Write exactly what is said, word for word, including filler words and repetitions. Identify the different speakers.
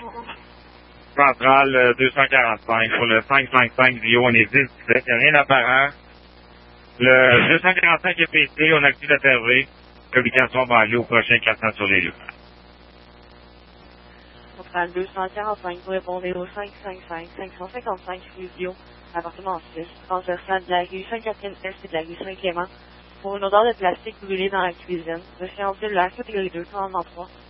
Speaker 1: Centrale euh, deux cent quarante-cinq pour le cinq cinq cinq Vio, on est dix dix-sept, il n'y a rien d'apparent. Le deux cent quarante-cinq est P C, on a actif la T V. Communication banlieue au prochain quatre cents sur les lieux.
Speaker 2: Centrale deux cent quarante-cinq, vous répondez au cinq cinq cinq cinq cent cinquante-cinq rue Vio, appartement six, transversale de la rue Sainte-Catherine-Est et de la rue Saint-Clément, pour une odeur de plastique brûlé dans la cuisine, le cellulaire catégorie deux, commandement trois.